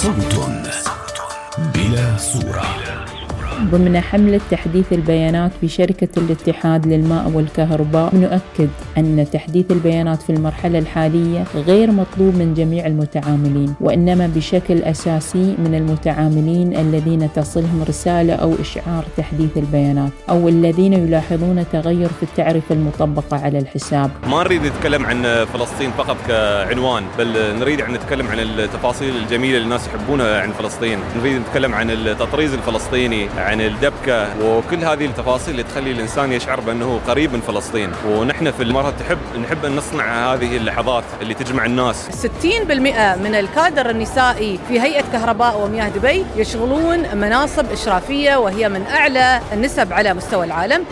صوت بلا صورة. ضمن حملة تحديث البيانات في شركة الاتحاد للماء والكهرباء، نؤكد أن تحديث البيانات في المرحلة الحالية غير مطلوب من جميع المتعاملين، وإنما بشكل أساسي من المتعاملين الذين تصلهم رسالة أو إشعار تحديث البيانات، أو الذين يلاحظون تغير في التعرفة المطبقة على الحساب. ما نريد نتكلم عن فلسطين فقط كعنوان، بل نريد أن نتكلم عن التفاصيل الجميلة اللي الناس يحبونها عن فلسطين. نريد نتكلم عن التطريز الفلسطيني، عن الدبكة، وكل هذه التفاصيل اللي تخلي الإنسان يشعر بأنه قريب من فلسطين. ونحن في المرة نحب أن نصنع هذه اللحظات اللي تجمع الناس. 60% من الكادر النسائي في هيئة كهرباء ومياه دبي يشغلون مناصب إشرافية، وهي من أعلى النسب على مستوى العالم.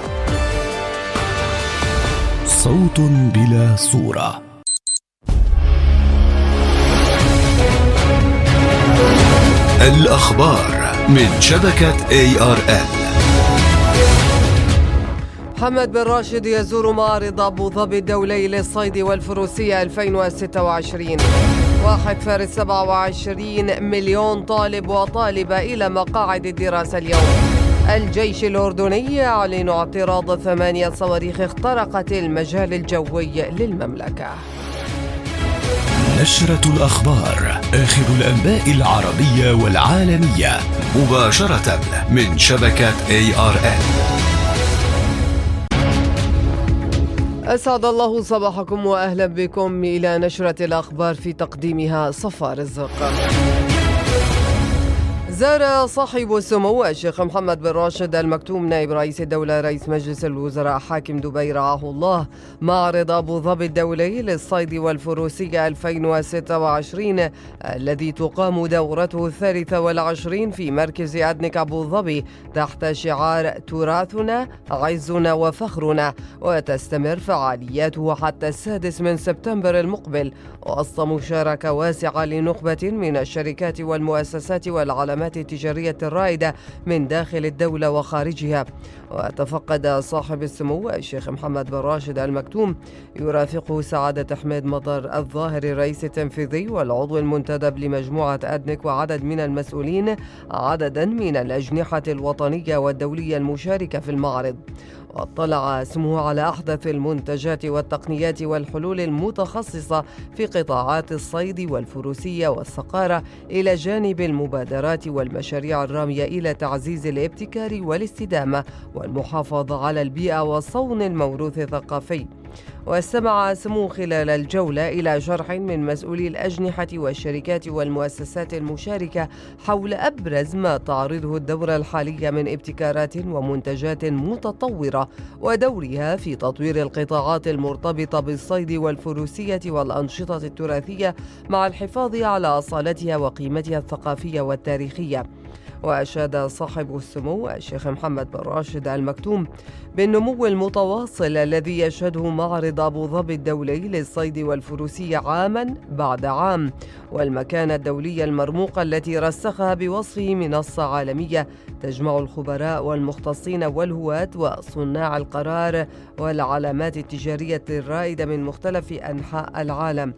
صوت بلا صورة. الأخبار من شبكة ARN. محمد بن راشد يزور معرض أبو ظبي الدولي للصيد والفروسية 2026. 1.27 مليون طالب وطالبة إلى مقاعد الدراسة اليوم. الجيش الأردني يعلن اعتراض 8 صواريخ اخترقت المجال الجوي للمملكة. نشرة الأخبار، آخر الأنباء العربية والعالمية، مباشرة من شبكة ARN. أسعد الله صباحكم وأهلا بكم إلى نشرة الأخبار في تقديمها صفاء رزق. زار صاحب السمو الشيخ محمد بن راشد المكتوم نائب رئيس الدولة رئيس مجلس الوزراء حاكم دبي رعاه الله معرض أبو ظبي الدولي للصيد والفروسية 2026 الذي تقام دورته 23 في مركز أدنك أبو ظبي تحت شعار تراثنا عزنا وفخرنا، وتستمر فعالياته حتى 6 من سبتمبر المقبل وسط مشاركة واسعة لنخبة من الشركات والمؤسسات والعلامات التجارية الرائدة من داخل الدولة وخارجها. وتفقد صاحب السمو الشيخ محمد بن راشد المكتوم يرافقه سعادة حميد مطر الظاهر الرئيس التنفيذي والعضو المنتدب لمجموعة أدنك وعدد من المسؤولين عددا من الأجنحة الوطنية والدولية المشاركة في المعرض. واطلع اسمه على أحدث المنتجات والتقنيات والحلول المتخصصة في قطاعات الصيد والفروسية والصقارة، إلى جانب المبادرات والمشاريع الرامية إلى تعزيز الابتكار والاستدامة والمحافظة على البيئة وصون الموروث الثقافي. واستمع سمو خلال الجولة إلى شرح من مسؤولي الأجنحة والشركات والمؤسسات المشاركة حول أبرز ما تعرضه الدورة الحالية من ابتكارات ومنتجات متطورة ودورها في تطوير القطاعات المرتبطة بالصيد والفروسية والأنشطة التراثية مع الحفاظ على أصالتها وقيمتها الثقافية والتاريخية. وأشاد صاحب السمو الشيخ محمد بن راشد المكتوم بالنمو المتواصل الذي يشهده معرض أبو ظبي الدولي للصيد والفروسية عاما بعد عام، والمكانة الدولية المرموقة التي رسخها بوصفه منصة عالمية تجمع الخبراء والمختصين والهواة وصناع القرار والعلامات التجارية الرائدة من مختلف أنحاء العالم.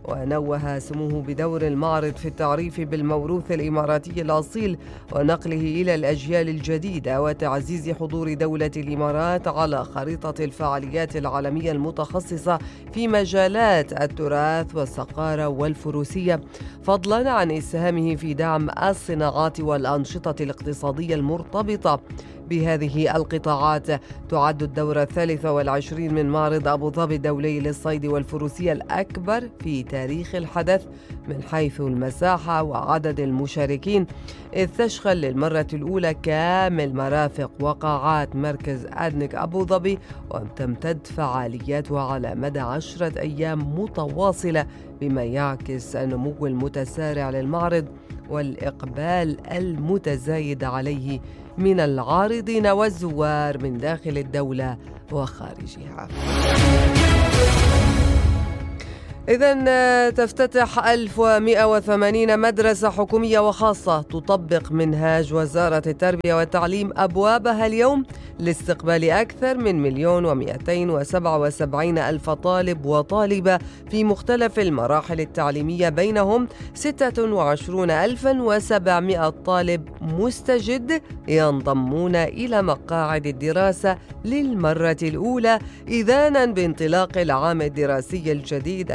ونوه سموه بدور المعرض في التعريف بالموروث الإماراتي الأصيل ونقله إلى الأجيال الجديدة وتعزيز حضور دولة الإمارات على خريطة الفعاليات العالمية المتخصصة في مجالات التراث والصقارة والفروسية، فضلا عن إسهامه في دعم الصناعات والأنشطة الاقتصادية المرتبطة بهذه القطاعات. تعد الدورة 23 من معرض أبو ظبي الدولي للصيد والفروسية الأكبر في تاريخ الحدث من حيث المساحة وعدد المشاركين، إذ تشغل للمرة الأولى كامل مرافق وقاعات مركز أدنك أبو ظبي، وتمتد فعالياتها على مدى 10 أيام متواصلة، بما يعكس النمو المتسارع للمعرض والإقبال المتزايد عليه من العارضين والزوار من داخل الدولة وخارجها. إذن تفتتح 1180 مدرسة حكومية وخاصة تطبق منهاج وزارة التربية والتعليم أبوابها اليوم لاستقبال أكثر من 1,277,000 طالب وطالبة في مختلف المراحل التعليمية، بينهم 26,700 طالب مستجد ينضمون إلى مقاعد الدراسة للمرة الأولى إذانا بانطلاق العام الدراسي الجديد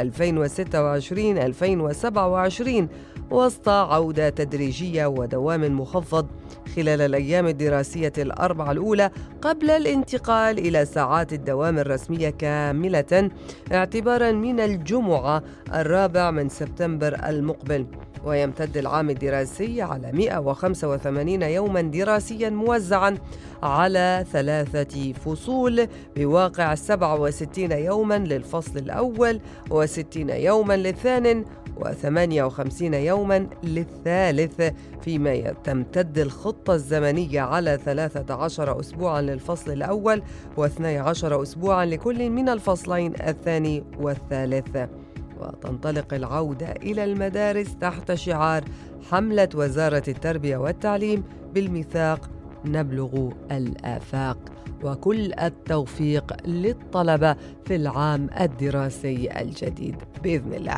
2026-2027 وسط عودة تدريجية ودوام مخفض خلال الأيام الدراسية الأربعة الأولى قبل الانتقال إلى ساعات الدوام الرسمية كاملة اعتباراً من الجمعة 4 من سبتمبر المقبل. ويمتد العام الدراسي على 185 يوماً دراسياً موزعاً على 3 فصول بواقع 67 يوماً للفصل الأول و60 يوماً للثاني و58 يوماً للثالث، فيما تمتد الخطة الزمنية على 13 أسبوعاً للفصل الأول و12 أسبوعاً لكل من الفصلين الثاني والثالث. وتنطلق العودة إلى المدارس تحت شعار حملة وزارة التربية والتعليم بالميثاق نبلغ الآفاق، وكل التوفيق للطلبة في العام الدراسي الجديد بإذن الله.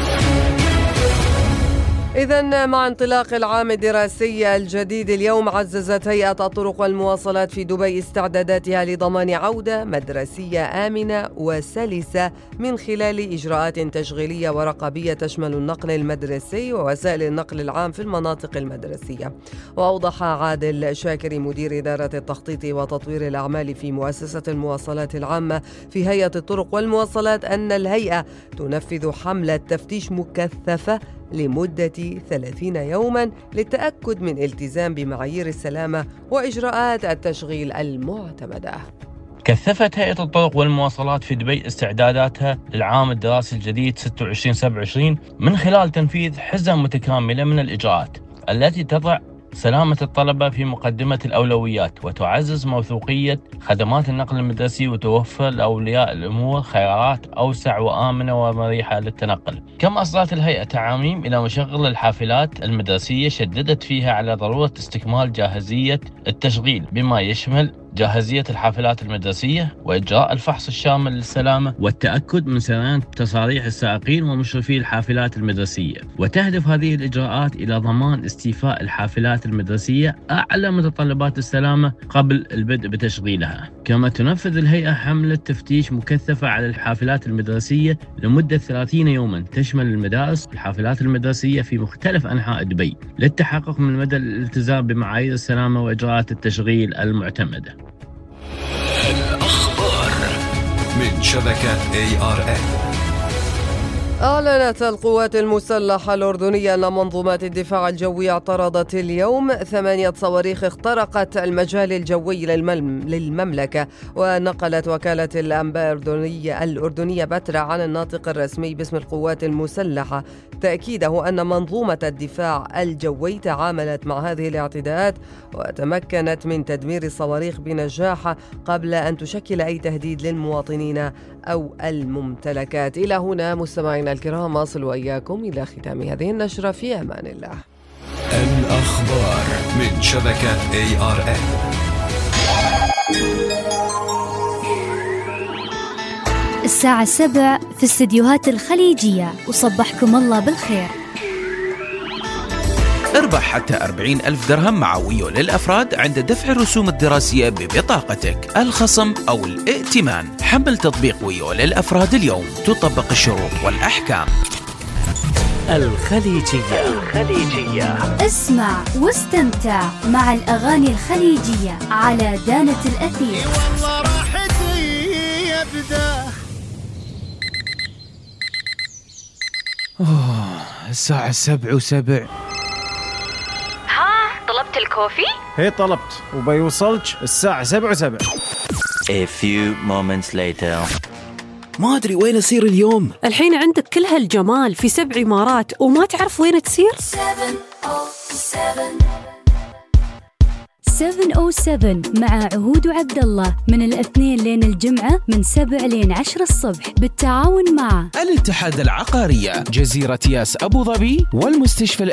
إذن مع انطلاق العام الدراسي الجديد اليوم، عززت هيئة الطرق والمواصلات في دبي استعداداتها لضمان عودة مدرسية آمنة وسلسة من خلال إجراءات تشغيلية ورقابية تشمل النقل المدرسي ووسائل النقل العام في المناطق المدرسية. وأوضح عادل شاكري مدير إدارة التخطيط وتطوير الأعمال في مؤسسة المواصلات العامة في هيئة الطرق والمواصلات أن الهيئة تنفذ حملة تفتيش مكثفة لمدة 30 يوماً للتأكد من التزام بمعايير السلامة وإجراءات التشغيل المعتمدة. كثفت هيئة الطرق والمواصلات في دبي استعداداتها للعام الدراسي الجديد 26-27 من خلال تنفيذ حزم متكاملة من الإجراءات التي تضع سلامة الطلبة في مقدمة الأولويات وتعزز موثوقية خدمات النقل المدرسي وتوفر لأولياء الأمور خيارات أوسع وآمنة ومريحة للتنقل. كما أصدرت الهيئة تعاميم إلى مشغل الحافلات المدرسية شددت فيها على ضرورة استكمال جاهزية التشغيل بما يشمل جاهزية الحافلات المدرسية وإجراء الفحص الشامل للسلامة والتأكد من سريان تصاريح السائقين ومشرفي الحافلات المدرسية. وتهدف هذه الإجراءات إلى ضمان استيفاء الحافلات المدرسية أعلى متطلبات السلامة قبل البدء بتشغيلها. كما تنفذ الهيئة حملة تفتيش مكثفة على الحافلات المدرسية لمدة 30 يوما تشمل المدارس والحافلات المدرسية في مختلف أنحاء دبي للتحقق من مدى الالتزام بمعايير السلامة وإجراءات التشغيل المعتمدة. الأخبار من شبكة ARN. أعلنت القوات المسلحة الأردنية أن منظومات الدفاع الجوي اعترضت اليوم 8 صواريخ اخترقت المجال الجوي للمملكة. ونقلت وكالة الأنباء الأردنية بترا عن الناطق الرسمي باسم القوات المسلحة تأكيده أن منظومة الدفاع الجوي تعاملت مع هذه الاعتداءات وتمكنت من تدمير الصواريخ بنجاح قبل أن تشكل أي تهديد للمواطنين أو الممتلكات. إلى هنا مستمعينا الكرام أصل وإياكم إلى ختام هذه النشرة في أمان الله. الأخبار من شبكة ARN. الساعة 7 في استديوهات الخليجية، وصبحكم الله بالخير. اربح حتى 40,000 درهم مع ويو للأفراد عند دفع الرسوم الدراسية ببطاقتك. الخصم أو الائتمان. حمل تطبيق ويو للأفراد اليوم، تطبق الشروط والأحكام. الخليجية. اسمع واستمتع مع الأغاني الخليجية على دانة الأثير. والله راحتي يبدأ. الساعة 7:07. طلبت الكوفي؟ هي طلبت وبيوصلك الساعة 7:07. A few moments later. ما أدري وين أسير اليوم. الحين عندك كل هالجمال في 7 إمارات وما تعرف وين تسير؟ 707 مع عهود وعبد الله من الاثنين لين الجمعة من 7 لين 10 الصبح بالتعاون مع الاتحاد العقارية، جزيرة ياس أبو ظبي، والمستشفى